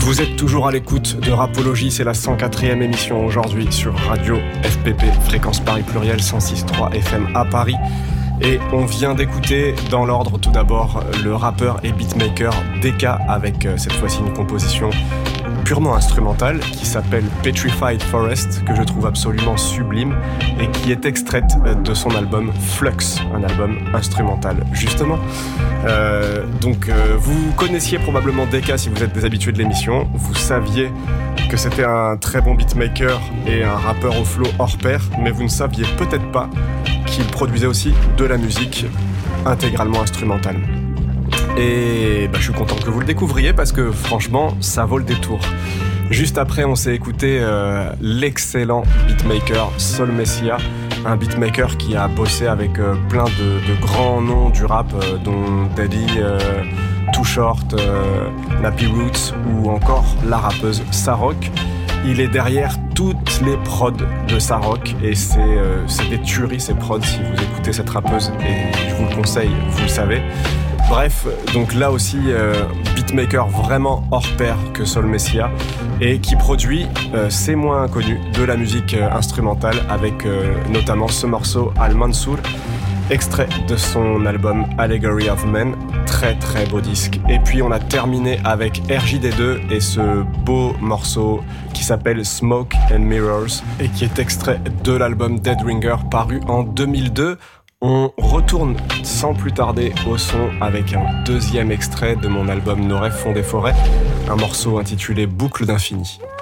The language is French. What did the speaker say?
Vous êtes toujours à l'écoute de Rapologie, c'est la 104e émission aujourd'hui sur Radio FPP, Fréquence Paris Pluriel 106.3 FM à Paris. Et on vient d'écouter dans l'ordre tout d'abord le rappeur et beatmaker DK avec cette fois-ci une composition purement instrumentale qui s'appelle Petrified Forest, que je trouve absolument sublime et qui est extraite de son album Flux, un album instrumental justement. Vous connaissiez probablement DK si vous êtes des habitués de l'émission, vous saviez que c'était un très bon beatmaker et un rappeur au flow hors pair, mais vous ne saviez peut-être pas qu'il produisait aussi de la musique intégralement instrumentale. Et je suis content que vous le découvriez parce que franchement, ça vaut le détour. Juste après, on s'est écouté l'excellent beatmaker Soul Messia, un beatmaker qui a bossé avec plein de grands noms du rap, dont Daddy, Too Short, Nappy Roots ou encore la rappeuse Sarok. Il est derrière toutes les prods de Sarok et c'est des tueries ces prods. Si vous écoutez cette rappeuse, et je vous le conseille, vous le savez. Bref, donc là aussi, beatmaker vraiment hors pair que Soul Messia et qui produit, c'est moins inconnu, de la musique instrumentale avec notamment ce morceau Al Mansour, extrait de son album Allegory of Men, très très beau disque. Et puis on a terminé avec RJD2 et ce beau morceau qui s'appelle Smoke and Mirrors et qui est extrait de l'album Dead Ringer paru en 2002. On retourne sans plus tarder au son avec un deuxième extrait de mon album Nos rêves font des forêts, un morceau intitulé Boucle d'infini.